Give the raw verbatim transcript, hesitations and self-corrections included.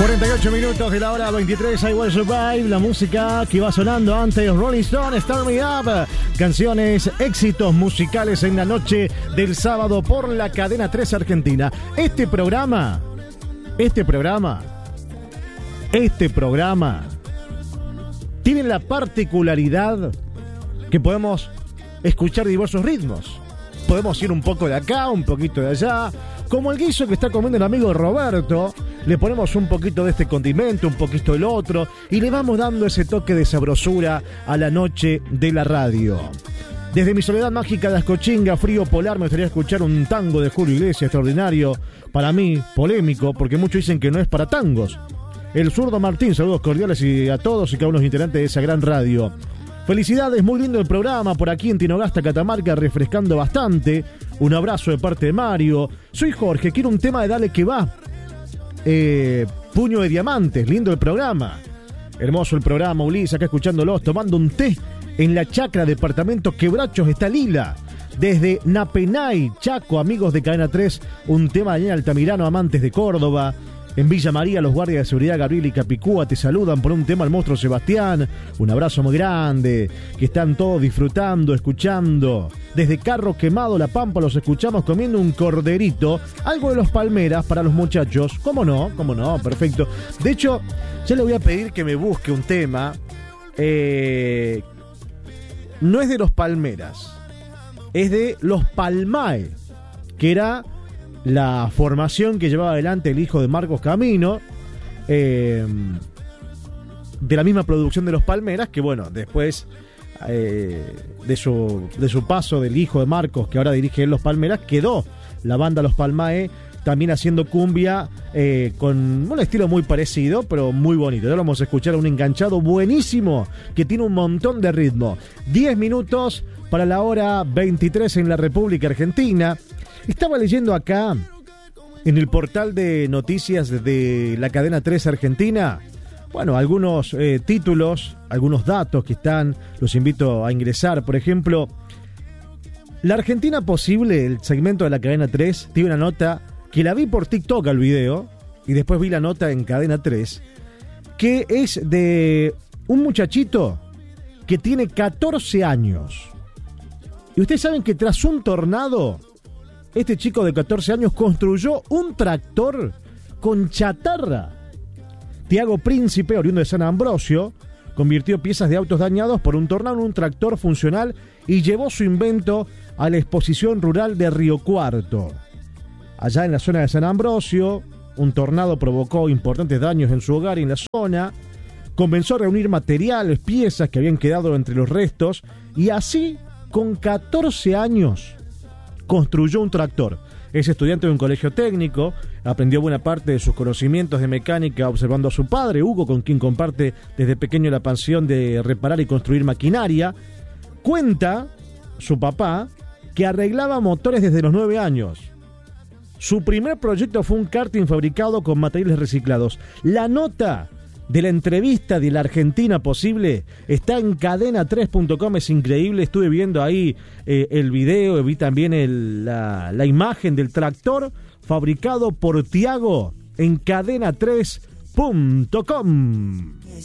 cuarenta y ocho minutos de la hora veintitrés, I Will Survive, la música que va sonando antes, Rolling Stone, Start Me Up, canciones, éxitos musicales en la noche del sábado por la cadena tres Argentina. Este programa, este programa, este programa tiene la particularidad que podemos escuchar diversos ritmos. Podemos ir un poco de acá, un poquito de allá, como el guiso que está comiendo el amigo Roberto. Le ponemos un poquito de este condimento, un poquito del otro, y le vamos dando ese toque de sabrosura a la noche de la radio. Desde mi soledad mágica de Ascochinga, frío polar, me gustaría escuchar un tango de Julio Iglesias extraordinario. Para mí, polémico, porque muchos dicen que no es para tangos. El zurdo Martín, saludos cordiales y a todos y cada uno de los integrantes de esa gran radio. Felicidades, muy lindo el programa por aquí en Tinogasta, Catamarca, refrescando bastante. Un abrazo de parte de Mario. Soy Jorge, quiero un tema de Dale que va. Eh, Puño de Diamantes, lindo el programa. Hermoso el programa, Ulises, acá escuchándolos, tomando un té en la chacra, departamento Quebrachos, está Lila. Desde Napenay, Chaco, amigos de Cadena tres, un tema de Daniel Altamirano, amantes de Córdoba. En Villa María, los guardias de seguridad Gabriel y Capicúa te saludan por un tema al monstruo Sebastián. Un abrazo muy grande, que están todos disfrutando, escuchando. Desde Carro Quemado, La Pampa, los escuchamos comiendo un corderito, algo de los Palmeras para los muchachos. ¿Cómo no? ¿Cómo no? Perfecto. De hecho, ya le voy a pedir que me busque un tema. Eh, no es de los Palmeras, es de los Palmae, que era la formación que llevaba adelante el hijo de Marcos Camino, eh, de la misma producción de los Palmeras, que bueno, después eh, de, su, de su paso del hijo de Marcos, que ahora dirige los Palmeras, quedó la banda Los Palmae, también haciendo cumbia eh, con un estilo muy parecido, pero muy bonito. Ya lo vamos a escuchar a un enganchado buenísimo, que tiene un montón de ritmo. diez minutos para la hora veintitrés en la República Argentina. Estaba leyendo acá, en el portal de noticias de la cadena tres Argentina, bueno, algunos eh, títulos, algunos datos que están, los invito a ingresar. Por ejemplo, La Argentina Posible, el segmento de la cadena tres, tiene una nota que la vi por TikTok al video, y después vi la nota en cadena tres, que es de un muchachito que tiene catorce años. Y ustedes saben que tras un tornado, este chico de catorce años construyó un tractor con chatarra. Tiago Príncipe, oriundo de San Ambrosio, convirtió piezas de autos dañados por un tornado en un tractor funcional y llevó su invento a la exposición rural de Río Cuarto. Allá en la zona de San Ambrosio, un tornado provocó importantes daños en su hogar y en la zona. Comenzó a reunir materiales, piezas que habían quedado entre los restos, y así, con catorce años, construyó un tractor. Es estudiante de un colegio técnico, aprendió buena parte de sus conocimientos de mecánica observando a su padre, Hugo, con quien comparte desde pequeño la pasión de reparar y construir maquinaria. Cuenta su papá que arreglaba motores desde los nueve años. Su primer proyecto fue un karting fabricado con materiales reciclados. La nota de la entrevista de La Argentina Posible está en cadena tres punto com, es increíble. Estuve viendo ahí eh, el video, vi también el, la, la imagen del tractor fabricado por Tiago en cadena tres punto com.